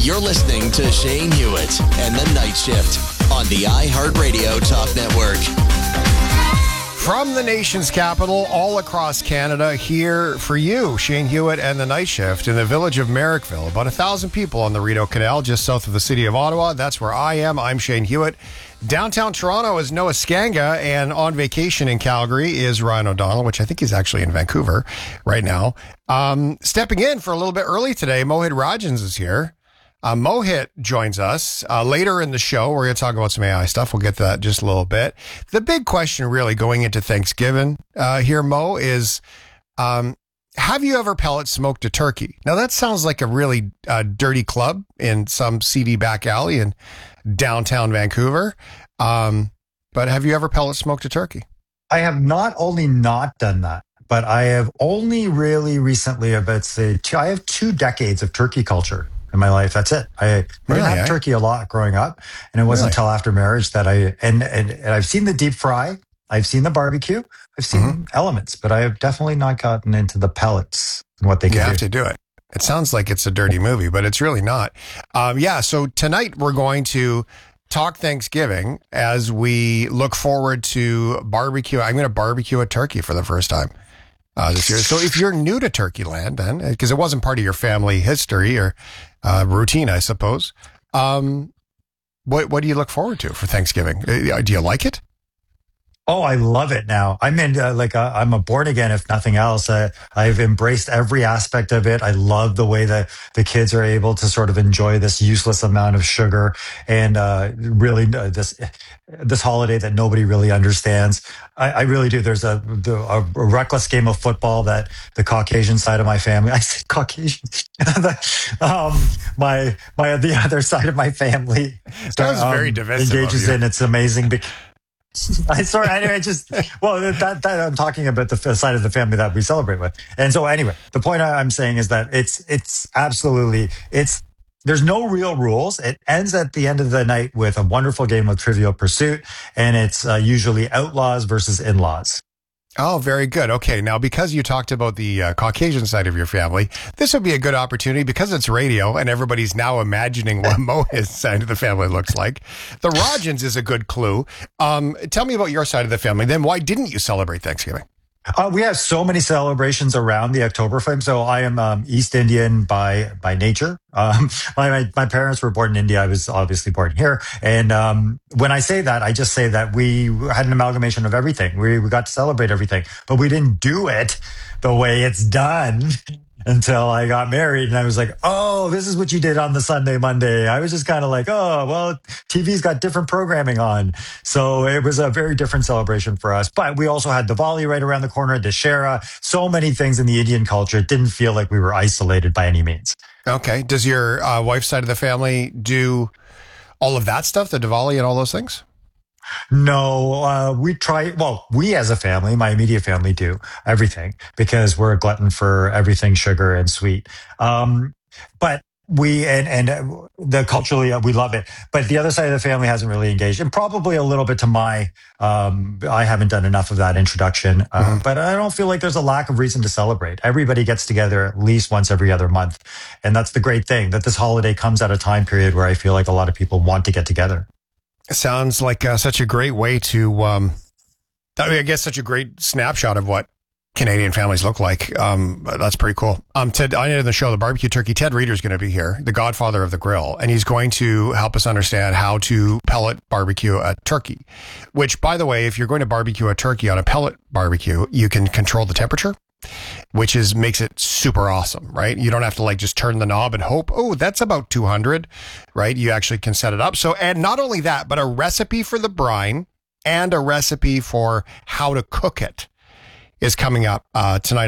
You're listening to Shane Hewitt and the Night Shift on the iHeartRadio Talk Network. From the nation's capital, all across Canada, here for you, Shane Hewitt and the Night Shift in the village of Merrickville. About 1,000 people on the Rideau Canal, just south of the city of Ottawa. That's where I am. I'm Shane Hewitt. Downtown Toronto is Noah Skanga, and on vacation in Calgary is Ryan O'Donnell, which I think he's actually in Vancouver right now. Stepping in for a little bit early today, Mohit Rajans is here. Mohit joins us later in the show. We're going to talk about some AI stuff. We'll get to that in just a little bit. The big question really going into Thanksgiving here, Mo, is have you ever pellet smoked a turkey? Now, that sounds like a really dirty club in some seedy back alley in downtown Vancouver. But have you ever pellet smoked a turkey? I have not only not done that, but I have only really recently, I have 2 decades of turkey culture in my life. That's it. I didn't have turkey a lot growing up, and it wasn't until after marriage that and I've seen the deep fry, I've seen the barbecue, I've seen elements, but I have definitely not gotten into the pellets and what they can do. You have to do it. It sounds like it's a dirty movie, but it's really not. So tonight we're going to talk Thanksgiving as we look forward to barbecue. I'm going to barbecue a turkey for the first time this year. So if you're new to Turkey Land, then, because it wasn't part of your family history or routine, I suppose, what do you look forward to for Thanksgiving? Do you like it? Oh, I love it now. I'm I'm a born again, if nothing else. I've embraced every aspect of it. I love the way that the kids are able to sort of enjoy this useless amount of sugar and really this holiday that nobody really understands. I really do. There's a reckless game of football that the Caucasian side of my family, I say Caucasian, the other side of my family that was very divisive engages in. It's amazing because I'm talking about the side of the family that we celebrate with. And so anyway, the point I'm saying is that it's absolutely, there's no real rules. It ends at the end of the night with a wonderful game of Trivial Pursuit, and it's usually outlaws versus in-laws. Oh, very good. Okay. Now, because you talked about the Caucasian side of your family, this would be a good opportunity because it's radio and everybody's now imagining what Mohit's side of the family looks like. The Rajans is a good clue. Tell me about your side of the family. Then why didn't you celebrate Thanksgiving? We have so many celebrations around the Oktoberfest. So I am East Indian by nature. My parents were born in India. I was obviously born here. And when I say that, I just say that we had an amalgamation of everything. We got to celebrate everything, but we didn't do it the way it's done until I got married. And I was like, oh, this is what you did on the Sunday, Monday. I was just kind of like, oh, well, TV's got different programming on. So it was a very different celebration for us. But we also had Diwali right around the corner, Dussehra, so many things in the Indian culture. It didn't feel like we were isolated by any means. Okay. Does your wife's side of the family do all of that stuff, the Diwali and all those things? No, we try. Well, we as a family, my immediate family, do everything because we're a glutton for everything sugar and sweet. But we and the culturally we love it. But the other side of the family hasn't really engaged, and probably a little bit to my. I haven't done enough of that introduction, but I don't feel like there's a lack of reason to celebrate. Everybody gets together at least once every other month, and that's the great thing that this holiday comes at a time period where I feel like a lot of people want to get together. Sounds like such a great way to, I guess such a great snapshot of what Canadian families look like. That's pretty cool. Ted, I ended the show, the barbecue turkey. Ted Reader is going to be here, the godfather of the grill, and he's going to help us understand how to pellet barbecue a turkey, which, by the way, if you're going to barbecue a turkey on a pellet barbecue, you can control the temperature, which makes it super awesome, right? You don't have to just turn the knob and hope, oh, that's about 200, right? You actually can set it up. So, and not only that, but a recipe for the brine and a recipe for how to cook it is coming up tonight.